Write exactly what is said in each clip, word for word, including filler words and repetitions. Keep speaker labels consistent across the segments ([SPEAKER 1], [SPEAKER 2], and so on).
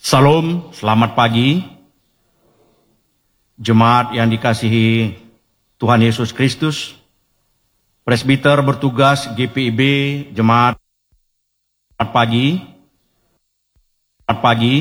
[SPEAKER 1] Salam, selamat pagi. Jemaat yang dikasihi Tuhan Yesus Kristus, presbiter bertugas G P I B, jemaat, selamat pagi. Selamat pagi.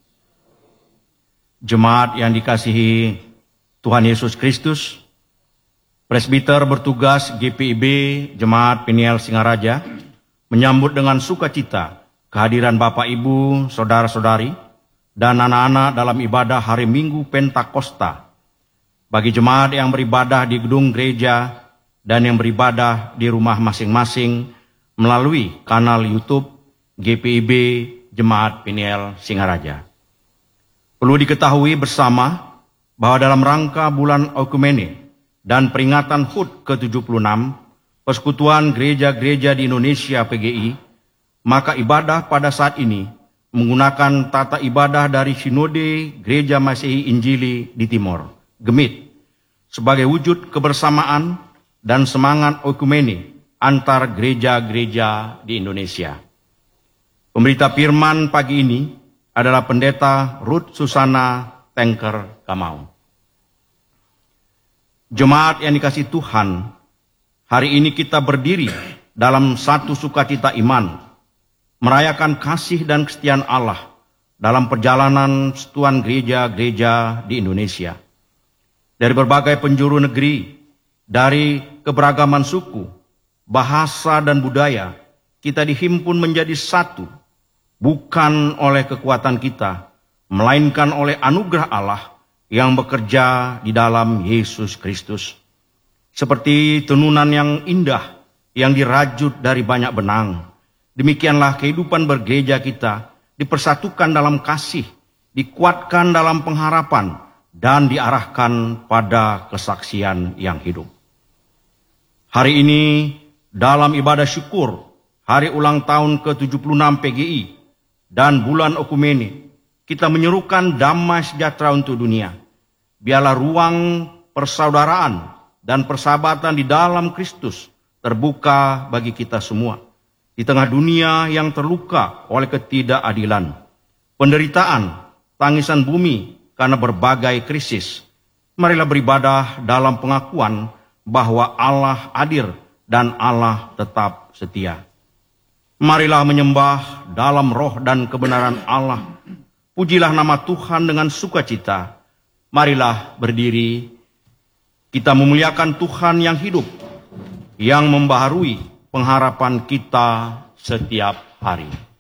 [SPEAKER 1] Jemaat yang dikasihi Tuhan Yesus Kristus, presbiter bertugas G P I B, jemaat Peniel Singaraja, menyambut dengan sukacita kehadiran Bapak Ibu, saudara-saudari, dan anak-anak dalam ibadah hari Minggu Pentakosta. Bagi jemaat yang beribadah di gedung gereja dan yang beribadah di rumah masing-masing melalui kanal YouTube G P I B Jemaat Peniel Singaraja. Perlu diketahui bersama bahwa dalam rangka bulan Oikumene dan peringatan H U T ke tujuh puluh enam Persekutuan Gereja-Gereja di Indonesia P G I, maka ibadah pada saat ini menggunakan tata ibadah dari Sinode Gereja Masehi Injili di Timor, G M I T, sebagai wujud kebersamaan dan semangat oikumene antar gereja-gereja di Indonesia. Pemberita firman pagi ini adalah Pendeta Ruth Susana Tengker Kamau. Jemaat yang dikasihi Tuhan, hari ini kita berdiri dalam satu sukacita iman, merayakan kasih dan kesetiaan Allah dalam perjalanan persekutuan gereja-gereja di Indonesia. Dari berbagai penjuru negeri, dari keberagaman suku, bahasa dan budaya, kita dihimpun menjadi satu, bukan oleh kekuatan kita, melainkan oleh anugerah Allah yang bekerja di dalam Yesus Kristus. Seperti tenunan yang indah yang dirajut dari banyak benang, demikianlah kehidupan bergereja kita dipersatukan dalam kasih, dikuatkan dalam pengharapan, dan diarahkan pada kesaksian yang hidup. Hari ini dalam ibadah syukur, hari ulang tahun ke tujuh puluh enam P G I, dan bulan Oikumene, kita menyerukan damai sejahtera untuk dunia. Biarlah ruang persaudaraan dan persahabatan di dalam Kristus terbuka bagi kita semua. Di tengah dunia yang terluka oleh ketidakadilan, penderitaan, tangisan bumi karena berbagai krisis, marilah beribadah dalam pengakuan bahwa Allah hadir dan Allah tetap setia. Marilah menyembah dalam roh dan kebenaran Allah. Pujilah nama Tuhan dengan sukacita. Marilah berdiri, kita memuliakan Tuhan yang hidup, yang membaharui pengharapan kita setiap hari.